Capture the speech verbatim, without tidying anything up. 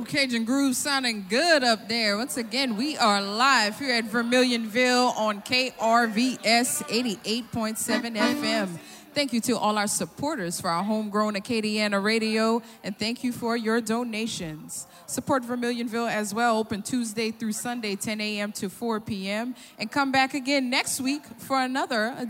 Cajun Groove sounding good up there. Once again, we are live here at Vermilionville on K R V S eighty-eight point seven F M. Thank you to all our supporters for our homegrown Acadiana radio, and thank you for your donations. Support Vermilionville as well, open Tuesday through Sunday, ten A M to four P M, and come back again next week for another